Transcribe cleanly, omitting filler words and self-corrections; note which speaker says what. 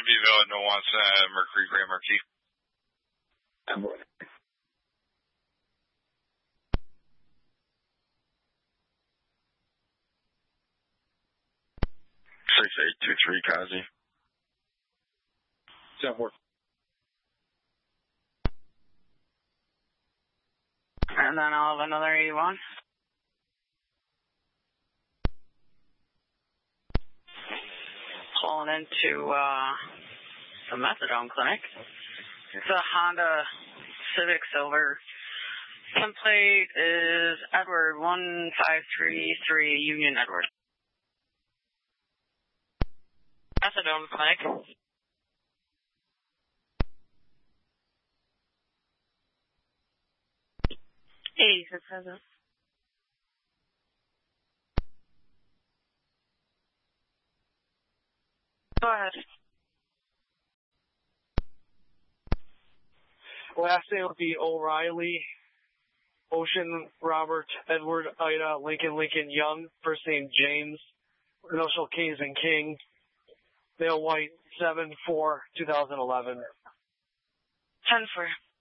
Speaker 1: Beeville, no wants Mercury, Grand Marquis. 6823, Kazi.
Speaker 2: 7-4.
Speaker 3: And then I'll have another 81. Pulling into the methadone clinic. It's a Honda Civic Silver. Template is Edward 1533 Union Edward. Methadone clinic. Hey, for present. Go ahead.
Speaker 4: Last name would be O'Reilly, Ocean, Robert, Edward, Ida, Lincoln, Young. First name James. Initial K's and King. Male white, 7/4/2011.
Speaker 3: 10-4.